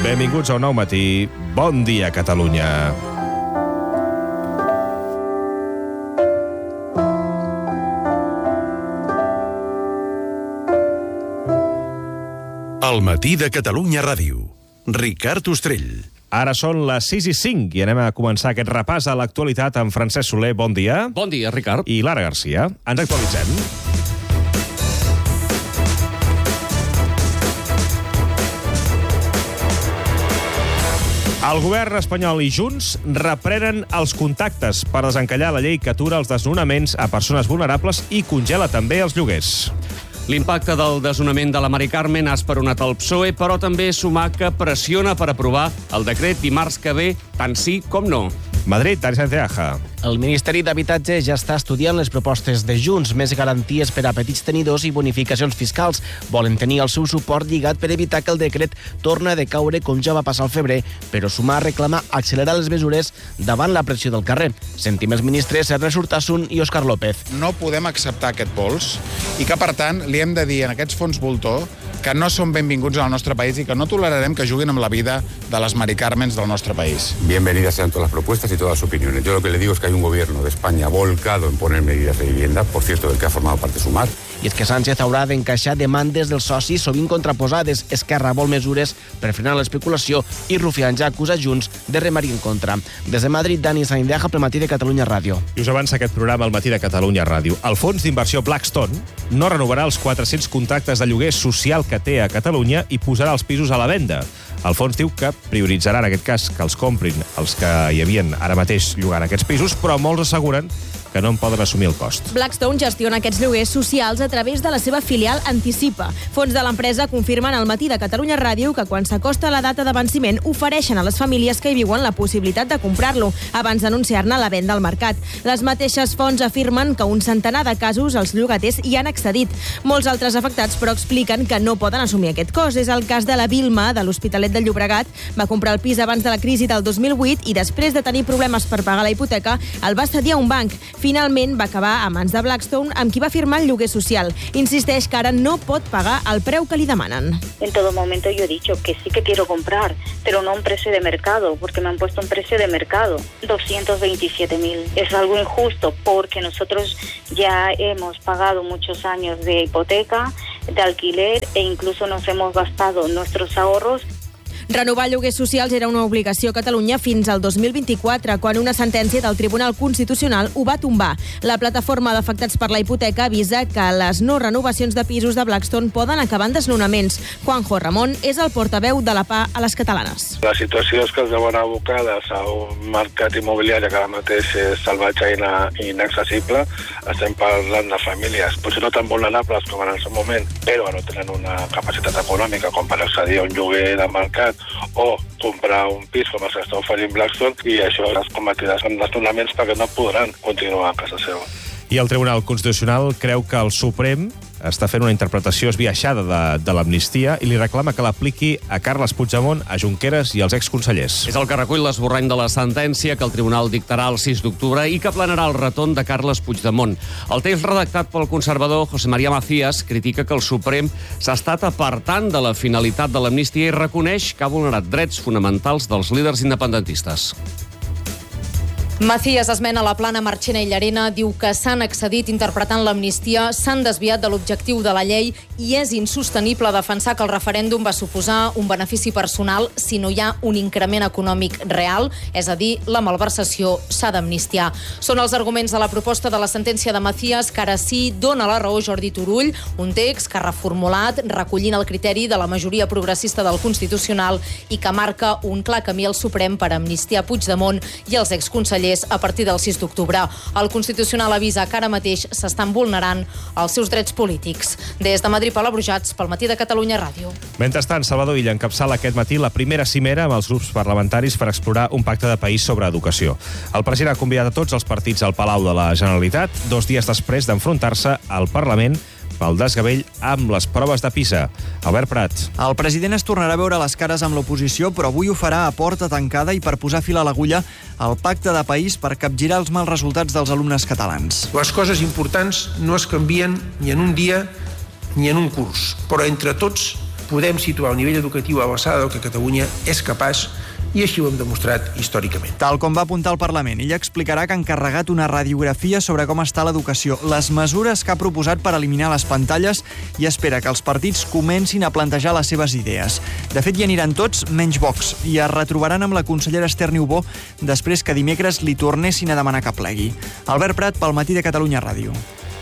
Benvinguts a un nou matí. Bon dia, Catalunya. El matí de Catalunya Ràdio. Ricard Ostrell. Ara són les 6:05 i anem a començar aquest repàs a l'actualitat amb Francesc Soler. Bon dia. Bon dia, Ricard. I Lara Garcia. Ens actualitzem. El govern espanyol i Junts reprenen els contactes per desencallar la llei que atura els desnonaments a persones vulnerables i congela també els lloguers. L'impacte del desnonament de la Mari Carmen ha esperonat el PSOE, però també sumar que pressiona per aprovar el decret dimarts que ve, tant sí com no. Madrid, Dani Santiaja. El Ministeri d'Habitatge ja està estudiant les propostes de Junts, més garanties per a petits tenidors i bonificacions fiscals. Volen tenir el seu suport lligat per evitar que el decret torni a decaure com ja va passar al febrer, però Sumar reclama accelerar les mesures davant la pressió del carrer. Sentim els ministres Ernest Urtasun i Òscar López. No podem acceptar aquest pols i que, per tant, li hem de dir a aquests fons voltor que no són benvinguts al nostre país i que no tolerarem que juguin amb la vida de les Mari Carmens del nostre país. Bienvenidas sean todas las propuestas y todas las opiniones. Yo lo que le digo es que hay un gobierno de España volcado en poner medidas de vivienda, por cierto, del que ha formado parte Sumar. I és que Sánchez haurà d'encaixar demandes dels socis sovint contraposades. Esquerra vol mesures per frenar l'especulació i Rufián ja acusa Junts de remar-hi en contra. Des de Madrid, Dani Santiaja, pel matí de Catalunya Ràdio. I us avança aquest programa al matí de Catalunya Ràdio. El fons d'inversió Blackstone no renovarà els 400 contractes de lloguer social que té a Catalunya i posarà els pisos a la venda. El fons diu que prioritzarà en aquest cas que els comprin els que hi havien ara mateix llogant aquests pisos, però molts asseguren que no en poden assumir el cost. Blackstone gestiona aquests lloguers socials a través de la seva filial Anticipa. Fons de l'empresa confirmen al matí de Catalunya Ràdio que quan s'acosta la data de venciment ofereixen a les famílies que hi viuen la possibilitat de comprar-lo abans d'anunciar-ne la venda al mercat. Les mateixes fonts afirmen que un centenar de casos els llogaters hi han accedit. Molts altres afectats, però, expliquen que no poden assumir aquest cost. És el cas de la Vilma, de l'Hospitalet de Llobregat. Va comprar el pis abans de la crisi del 2008 i després de tenir problemes per pagar la hipoteca, el va cedir a un banc. Finalment va acabar a mans de Blackstone, amb qui va firmar el lloguer social. Insisteix que ara no pot pagar el preu que li demanen. En todo momento yo he dicho que sí que quiero comprar, pero no un precio de mercado, porque me han puesto un precio de mercado, 227.000. Es algo injusto porque nosotros ya hemos pagado muchos años de hipoteca, de alquiler e incluso nos hemos gastado nuestros ahorros. Renovar lloguers socials era una obligació a Catalunya fins al 2024, quan una sentència del Tribunal Constitucional ho va tombar. La plataforma d'afectats per la hipoteca avisa que les no renovacions de pisos de Blackstone poden acabar en desnonaments. Juanjo Ramon és el portaveu de la PA a les catalanes. La situació és que es veuen abocades a un mercat immobiliari que ara mateix és salvatge i inaccessible. Estem parlant de famílies, potser no tan vulnerables com en el seu moment, però no tenen una capacitat econòmica com per accedir a un lloguer de mercat o comprar un pis com els que està oferint Blackstone, i això les convertiràs en desnonaments perquè no podran continuar a casa seva. I el Tribunal Constitucional creu que el Suprem està fent una interpretació esbiaixada de l'amnistia i li reclama que l'apliqui a Carles Puigdemont, a Junqueras i als exconsellers. És el que recull l'esborrany de la sentència que el tribunal dictarà el 6 d'octubre i que planarà el retorn de Carles Puigdemont. El text redactat pel conservador José María Macías critica que el Suprem s'ha estat apartant de la finalitat de l'amnistia i reconeix que ha vulnerat drets fonamentals dels líders independentistes. Macías esmena la plana Marchena i Llarena, diu que s'han excedit interpretant l'amnistia, s'han desviat de l'objectiu de la llei i és insostenible defensar que el referèndum va suposar un benefici personal si no hi ha un increment econòmic real, és a dir, la malversació s'ha d'amnistiar. Són els arguments de la proposta de la sentència de Macías que ara sí dona la raó Jordi Turull, un text que ha reformulat recollint el criteri de la majoria progressista del Constitucional i que marca un clar camí al Suprem per amnistiar Puigdemont i els exconsellers a partir del 6 d'octubre. El Constitucional avisa que ara mateix s'estan vulnerant els seus drets polítics. Des de Madrid, Palabrujats, pel matí de Catalunya Ràdio. Mentrestant, Salvador Illa encapçala aquest matí la primera cimera amb els grups parlamentaris per explorar un pacte de país sobre educació. El president ha convidat a tots els partits al Palau de la Generalitat 2 dies després d'enfrontar-se al Parlament pel desgavell amb les proves de PISA. Albert Prat. El president es tornarà a veure les cares amb l'oposició, però avui ho farà a porta tancada i per posar fil a l'agulla al pacte de país per capgirar els mals resultats dels alumnes catalans. Les coses importants no es canvien ni en un dia ni en un curs, però entre tots podem situar un nivell educatiu a l'alçada del que Catalunya és capaç, i així ho hem demostrat històricament. Tal com va apuntar el Parlament, ella explicarà que ha encarregat una radiografia sobre com està l'educació, les mesures que ha proposat per eliminar les pantalles i espera que els partits comencin a plantejar les seves idees. De fet, hi aniran tots menys Vox i es retrobaran amb la consellera Esther Niubó després que dimecres li tornessin a demanar que plegui. Albert Prat, pel Matí de Catalunya Ràdio.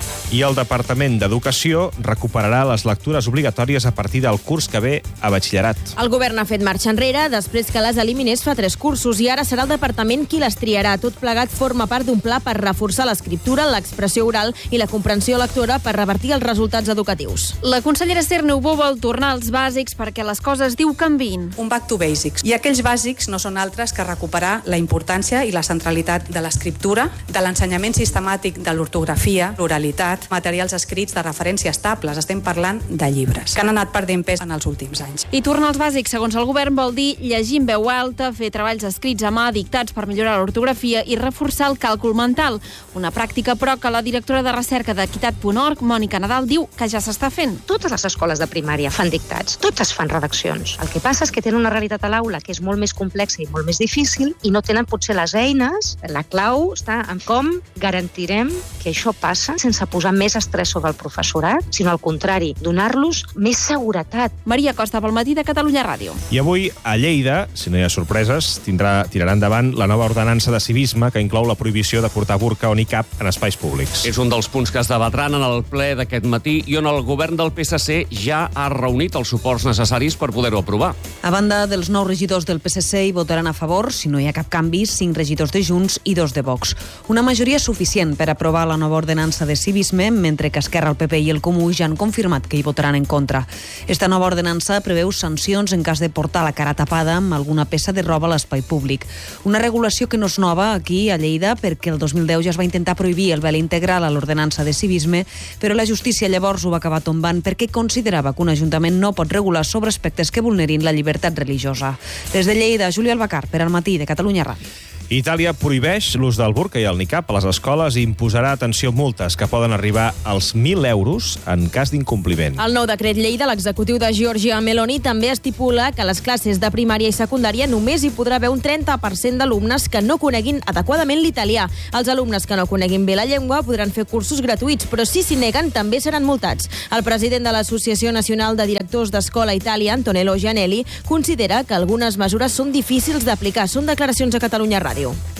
I el Departament d'Educació recuperarà les lectures obligatòries a partir del curs que ve a batxillerat. El govern ha fet marxa enrere després que les eliminés fa 3 cursos i ara serà el departament qui les triarà. Tot plegat forma part d'un pla per reforçar l'escriptura, l'expressió oral i la comprensió lectora per revertir els resultats educatius. La consellera Esther Niubó vol tornar als bàsics perquè les coses, diu, canviïn. Un back to basics. I aquells bàsics no són altres que recuperar la importància i la centralitat de l'escriptura, de l'ensenyament sistemàtic de l'ortografia, l'oralitat, materials escrits de referència estables. Estem parlant de llibres, que han anat perdent pes en els últims anys. I tornar als bàsics, segons el govern, vol dir llegir en veu alta, fer treballs escrits a mà, dictats per millorar l'ortografia i reforçar el càlcul mental. Una pràctica, però, que la directora de recerca d'Equitat.org, Mònica Nadal, diu que ja s'està fent. Totes les escoles de primària fan dictats, totes fan redaccions. El que passa és que tenen una realitat a l'aula que és molt més complexa i molt més difícil i no tenen potser les eines. La clau està en com garantirem que això passa sense posar més estrès sobre el professorat, sinó al contrari, donar-los més seguretat. Maria Costa, pel Matí de Catalunya Ràdio. I avui, a Lleida, si no hi ha sorpreses, tirarà endavant la nova ordenança de civisme que inclou la prohibició de portar burca o nicab en espais públics. És un dels punts que es debatran en el ple d'aquest matí i on el govern del PSC ja ha reunit els suports necessaris per poder-ho aprovar. A banda dels 9 regidors del PSC hi votaran a favor, si no hi ha cap canvi, 5 regidors de Junts i 2 de Vox. Una majoria suficient per aprovar la nova ordenança de civisme, mentre que Esquerra, el PP i el Comú ja han confirmat que hi votaran en contra. Esta nova ordenança preveu sancions en cas de portar la cara tapada amb alguna peça de roba a l'espai públic. Una regulació que no és nova aquí a Lleida perquè el 2010 ja es va intentar prohibir el vel integral a l'ordenança de civisme, però la justícia llavors ho va acabar tombant perquè considerava que un ajuntament no pot regular sobre aspectes que vulnerin la llibertat religiosa. Des de Lleida, Júlia Albacar, per al Matí de Catalunya Ràdio. Itàlia prohibeix l'ús del burca i el nicab a les escoles i imposarà, atenció, multes que poden arribar als 1.000 euros en cas d'incompliment. El nou decret llei de l'executiu de Giorgia Meloni també estipula que a les classes de primària i secundària només hi podrà haver un 30% d'alumnes que no coneguin adequadament l'italià. Els alumnes que no coneguin bé la llengua podran fer cursos gratuïts, però si s'hi neguen també seran multats. El president de l'Associació Nacional de Directors d'Escola Itàlia, Antonello Gianelli, considera que algunes mesures són difícils d'aplicar. Són declaracions a Catalunya Ràdio.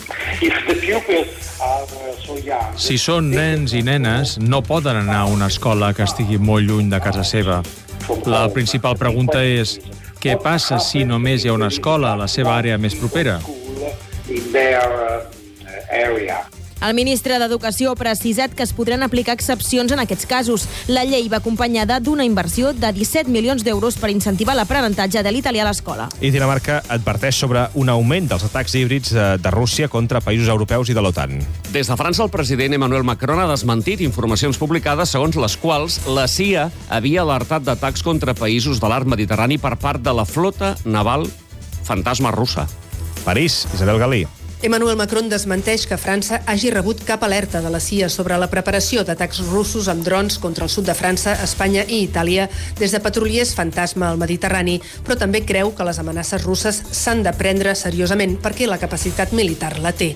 Si són nens i nenes, no poden anar a una escola que estigui molt lluny de casa seva. La principal pregunta és: què passa si només hi ha una escola a la seva àrea més propera? El ministre d'Educació ha precisat que es podran aplicar excepcions en aquests casos. La llei va acompanyada d'una inversió de 17 milions d'euros per incentivar l'aprenentatge de l'italià a l'escola. I Dinamarca adverteix sobre un augment dels atacs híbrids de Rússia contra països europeus i de l'OTAN. Des de França, el president Emmanuel Macron ha desmentit informacions publicades segons les quals la CIA havia alertat d'atacs contra països de l'arc Mediterrani per part de la flota naval fantasma russa. París, Isabel Galí. Emmanuel Macron desmenteix que França hagi rebut cap alerta de la CIA sobre la preparació d'atacs russos amb drons contra el sud de França, Espanya i Itàlia des de patrullers fantasma al Mediterrani, però també creu que les amenaces russes s'han de prendre seriosament perquè la capacitat militar la té.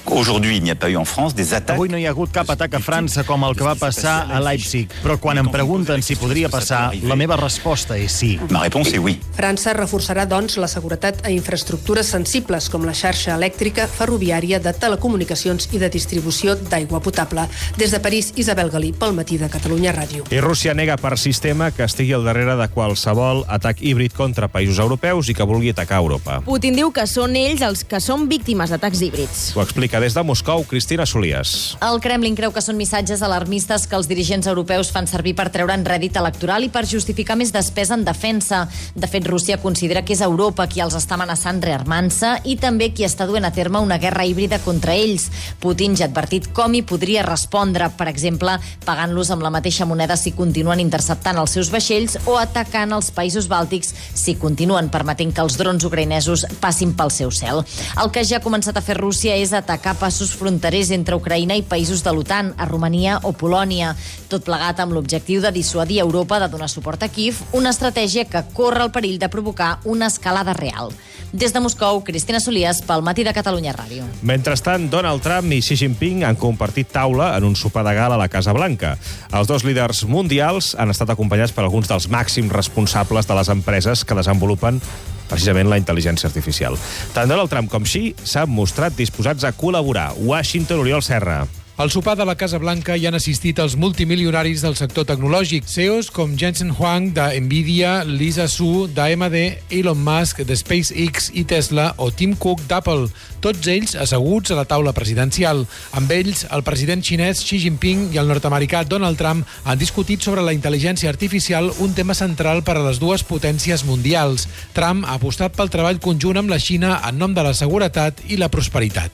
Avui no hi ha hagut cap atac a França com el que va passar a Leipzig, però quan em pregunten si podria passar, la meva resposta és sí. França reforçarà, doncs, la seguretat a infraestructures sensibles com la xarxa elèctrica, ferroviària, de telecomunicacions i de distribució d'aigua potable. Des de París, Isabel Galí, pel Matí de Catalunya Ràdio. I Rússia nega per sistema que estigui al darrere de qualsevol atac híbrid contra països europeus i que vulgui atacar Europa. Putin diu que són ells els que són víctimes d'atacs híbrids. Ho explica des de Moscou, Cristina Solias. El Kremlin creu que són missatges alarmistes que els dirigents europeus fan servir per treure'n rèdit electoral i per justificar més despesa en defensa. De fet, Rússia considera que és Europa qui els està amenaçant rearmant-se i també qui està duent a terme una guerra híbrida contra ells. Putin ja ha advertit com hi podria respondre, per exemple, pagant-los amb la mateixa moneda si continuen interceptant els seus vaixells o atacant els països bàltics si continuen permetent que els drons ucraïnesos passin pel seu cel. El que ja ha començat a fer Rússia és atacar atacar passos fronterers entre Ucraïna i països de l'OTAN, a Romania o Polònia. Tot plegat amb l'objectiu de dissuadir Europa de donar suport a Kíev, una estratègia que corre el perill de provocar una escalada real. Des de Moscou, Cristina Solias, pel Matí de Catalunya Ràdio. Mentrestant, Donald Trump i Xi Jinping han compartit taula en un sopar de gala a la Casa Blanca. Els dos líders mundials han estat acompanyats per alguns dels màxims responsables de les empreses que desenvolupen precisament la intel·ligència artificial. Tant Donald Trump com Xi s'han mostrat disposats a col·laborar. Washington, Oriol Serra. Al sopar de la Casa Blanca hi han assistit els multimilionaris del sector tecnològic, CEOs com Jensen Huang de Nvidia, Lisa Su d'AMD, Elon Musk de SpaceX i Tesla o Tim Cook d'Apple, tots ells asseguts a la taula presidencial. Amb ells, el president xinès Xi Jinping i el nord-americà Donald Trump han discutit sobre la intel·ligència artificial, un tema central per a les dues potències mundials. Trump ha apostat pel treball conjunt amb la Xina en nom de la seguretat i la prosperitat.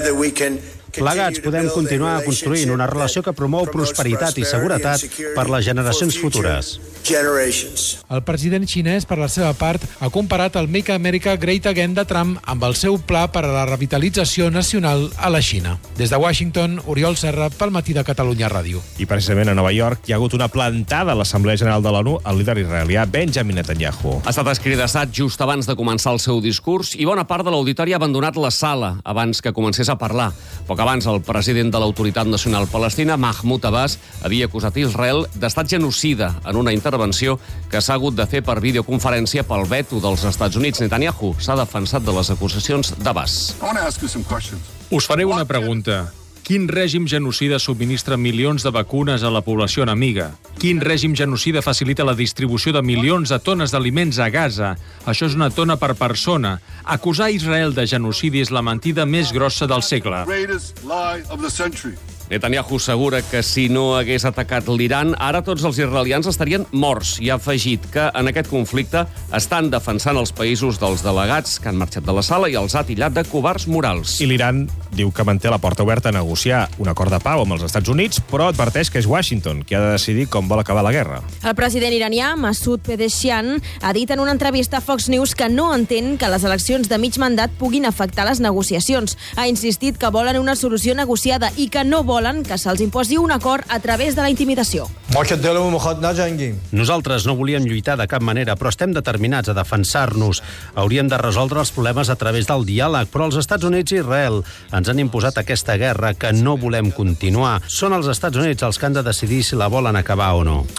Plegats podem continuar construint una relació que promou prosperitat i seguretat per les generacions futures. El president xinès, per la seva part, ha comparat el Make America Great Again de Trump amb el seu pla per a la revitalització nacional a la Xina. Des de Washington, Oriol Serra, pel Matí de Catalunya Ràdio. I precisament a Nova York hi ha hagut una plantada a l'Assemblea General de l'ONU al líder israelià Benjamin Netanyahu. Ha estat escridassat just abans de començar el seu discurs i bona part de l'auditori ha abandonat la sala abans que comencés a parlar. Poc abans, el president de l'Autoritat Nacional Palestina, Mahmoud Abbas, havia acusat Israel d'estat genocida en una intervenció que s'ha hagut de fer per videoconferència pel veto dels Estats Units. Netanyahu s'ha defensat de les acusacions d'Abbas. Us faré una pregunta. Quin règim genocida subministra milions de vacunes a la població enemiga? Quin règim genocida facilita la distribució de milions de tones d'aliments a Gaza? Això és una tona per persona. Acusar Israel de genocidi és la mentida més grossa del segle. Netanyahu assegura que si no hagués atacat l'Iran, ara tots els israelians estarien morts i ha afegit que en aquest conflicte estan defensant els països dels delegats que han marxat de la sala i els ha titllat de covards morals. I l'Iran diu que manté la porta oberta a negociar un acord de pau amb els Estats Units, però adverteix que és Washington qui ha de decidir com vol acabar la guerra. El president iranià, Masoud Pezeshkian, ha dit en una entrevista a Fox News que no entén que les eleccions de mig mandat puguin afectar les negociacions. Ha insistit que volen una solució negociada i que no volen que se'ls imposi un acord a través de la intimidació. Nosaltres no volíem lluitar de cap manera, però estem determinats a defensar-nos. Hauríem de resoldre els problemes a través del diàleg, però els Estats Units i Israel ens han imposat aquesta guerra que no volem continuar. Són els Estats Units els que han de decidir si la volen acabar o no.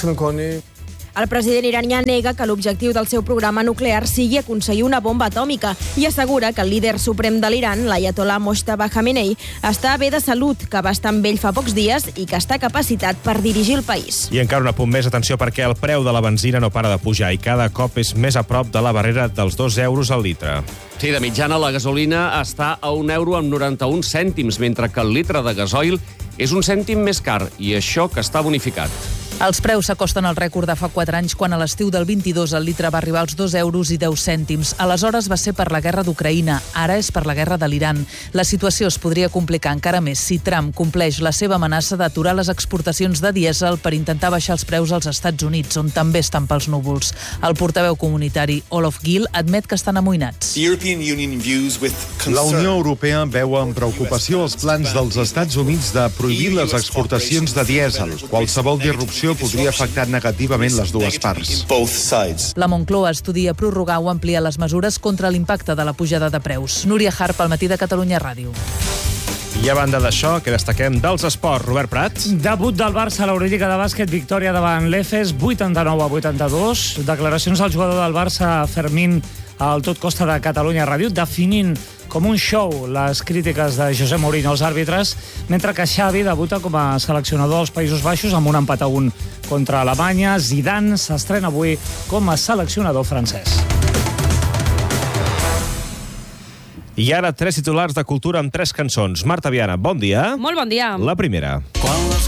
El president iranià nega que l'objectiu del seu programa nuclear sigui aconseguir una bomba atòmica i assegura que el líder suprem de l'Iran, l'Ayatollah Mojtaba Khamenei, està bé de salut, que va estar amb ell fa pocs dies i que està capacitat per dirigir el país. I encara un apunt més, atenció, perquè el preu de la benzina no para de pujar i cada cop és més a prop de la barrera dels 2 euros al litre. Sí, de mitjana la gasolina està a 1 euro amb 91 cèntims, mentre que el litre de gasoil és un cèntim més car, i això que està bonificat. Els preus s'acosten al rècord de fa 4 anys, quan a l'estiu del 22 el litre va arribar als 2 euros i 10 cèntims. Aleshores va ser per la guerra d'Ucraïna, ara és per la guerra de l'Iran. La situació es podria complicar encara més si Trump compleix la seva amenaça d'aturar les exportacions de dièsel per intentar baixar els preus als Estats Units, on també estan pels núvols. El portaveu comunitari Olof Gill admet que estan amoïnats. La Unió Europea veu amb preocupació els plans dels Estats Units de prohibir les exportacions de dièsel. Qualsevol disrupció podria afectar negativament les dues parts. La Moncloa estudia prorrogar o ampliar les mesures contra l'impacte de la pujada de preus. Núria Harp, al Matí de Catalunya Ràdio. I a banda d'això, que destaquem dels esports, Robert Prat. Debut del Barça a l'Eurolliga de bàsquet, victòria davant l'Efes, 89-82. Declaracions del jugador del Barça, Fermín, al Tot Costa de Catalunya Ràdio, definint com un show les crítiques de José Mourinho als àrbitres, mentre que Xavi debuta com a seleccionador als Països Baixos amb un empat a 1 contra Alemanya. Zidane s'estrena avui com a seleccionador francès. I ara 3 titulars de cultura amb 3 cançons. Marta Viana, bon dia. Molt bon dia. La primera.